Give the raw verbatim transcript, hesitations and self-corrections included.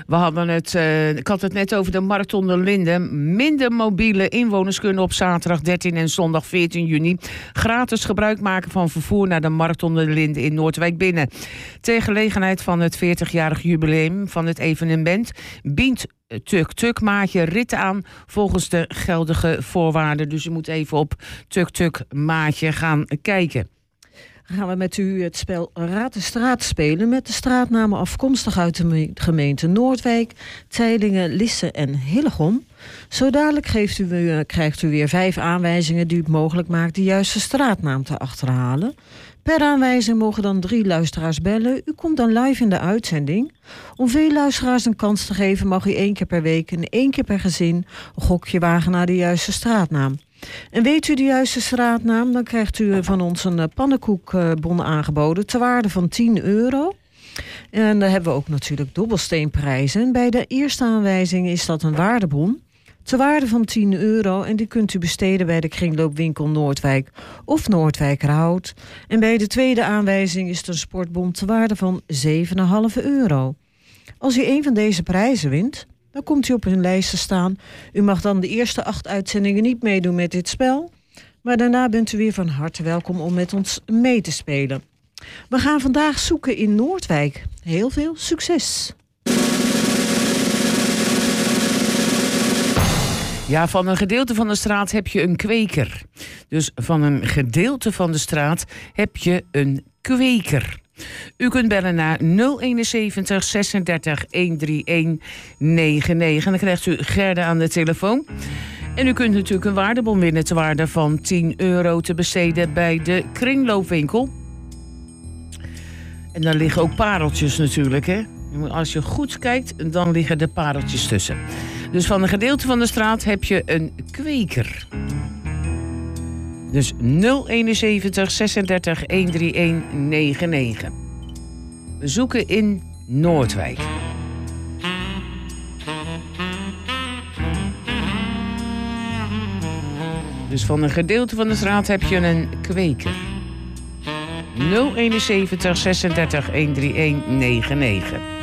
We hadden het, uh, ik had het net over de Marathon de Linden. Minder mobiele inwoners kunnen op zaterdag dertien en zondag veertien juni... gratis gebruik maken van vervoer naar de Marathon de Linden in Noordwijk Binnen. Ter gelegenheid van het veertigjarig jubileum van het evenement biedt Tuk-Tuk Maatje ritten aan volgens de geldige voorwaarden. Dus je moet even op Tuk-Tuk Maatje gaan kijken. Gaan we met u het spel Raad de Straat spelen met de straatnamen afkomstig uit de gemeente Noordwijk, Teylingen, Lisse en Hillegom. Zo dadelijk geeft u, uh, krijgt u weer vijf aanwijzingen die het mogelijk maakt de juiste straatnaam te achterhalen. Per aanwijzing mogen dan drie luisteraars bellen. U komt dan live in de uitzending. Om veel luisteraars een kans te geven mag u één keer per week en één keer per gezin een gokje wagen naar de juiste straatnaam. En weet u de juiste straatnaam, dan krijgt u van ons een pannenkoekbon aangeboden ter waarde van tien euro. En daar hebben we ook natuurlijk dobbelsteenprijzen. En bij de eerste aanwijzing is dat een waardebon ter waarde van tien euro. En die kunt u besteden bij de kringloopwinkel Noordwijk of Noordwijkerhout. En bij de tweede aanwijzing is het een sportbon ter waarde van zeven komma vijf euro. Als u een van deze prijzen wint, dan komt u op een lijst te staan. U mag dan de eerste acht uitzendingen niet meedoen met dit spel. Maar daarna bent u weer van harte welkom om met ons mee te spelen. We gaan vandaag zoeken in Noordwijk. Heel veel succes! Ja, van een gedeelte van de straat heb je een kweker. Dus van een gedeelte van de straat heb je een kweker. U kunt bellen naar nul eenenzeventig zesendertig honderdeenennegentig. En dan krijgt u Gerda aan de telefoon. En u kunt natuurlijk een waardebon winnen ter waarde van tien euro te besteden bij de kringloopwinkel. En daar liggen ook pareltjes natuurlijk, hè. Als je goed kijkt, dan liggen er pareltjes tussen. Dus van een gedeelte van de straat heb je een kweker. Dus nul eenenzeventig zesendertig honderdeenennegentig. We zoeken in Noordwijk. Dus van een gedeelte van de straat heb je een kweker. nul eenenzeventig zesendertig honderdeenennegentig.